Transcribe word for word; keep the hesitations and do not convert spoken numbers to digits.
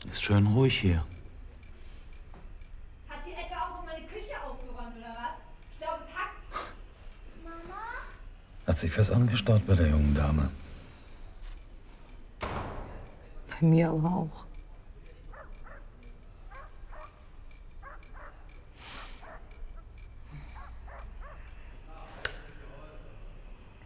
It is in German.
Ist schön ruhig hier. Hat sie etwa auch noch meine Küche aufgeräumt, oder was? Ich glaube, es hackt. Mama? Hat sich was angestaut bei der jungen Dame. Bei mir aber auch.